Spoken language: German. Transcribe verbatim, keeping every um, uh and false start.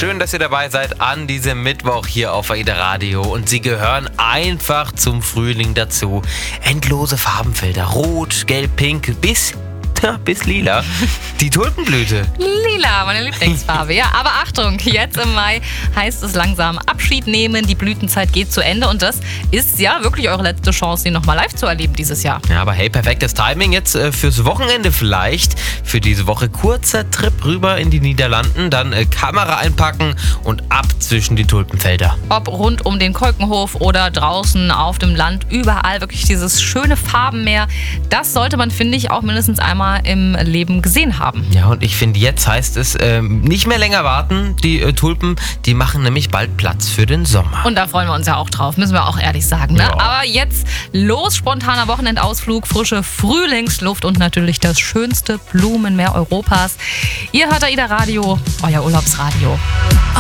Schön, dass ihr dabei seid an diesem Mittwoch hier auf AIDA Radio. Und sie gehören einfach zum Frühling dazu. Endlose Farbenfelder, rot, gelb, pink, bis... Ja, bis lila. Die Tulpenblüte. Lila, meine Lieblingsfarbe. Ja, aber Achtung, jetzt im Mai heißt es langsam Abschied nehmen. Die Blütenzeit geht zu Ende und das ist ja wirklich eure letzte Chance, den nochmal live zu erleben dieses Jahr. Ja, aber hey, perfektes Timing jetzt äh, fürs Wochenende vielleicht. Für diese Woche kurzer Trip rüber in die Niederlanden, dann äh, Kamera einpacken und ab zwischen die Tulpenfelder. Ob rund um den Kolkenhof oder draußen auf dem Land, überall wirklich dieses schöne Farbenmeer. Das sollte man, finde ich, auch mindestens einmal im Leben gesehen haben. Ja, und ich finde, jetzt heißt es ähm, nicht mehr länger warten. Die äh, Tulpen, die machen nämlich bald Platz für den Sommer. Und da freuen wir uns ja auch drauf, müssen wir auch ehrlich sagen. Ne? Ja. Aber jetzt los, spontaner Wochenendausflug, frische Frühlingsluft und natürlich das schönste Blumenmeer Europas. Ihr hört AIDA Radio, euer Urlaubsradio.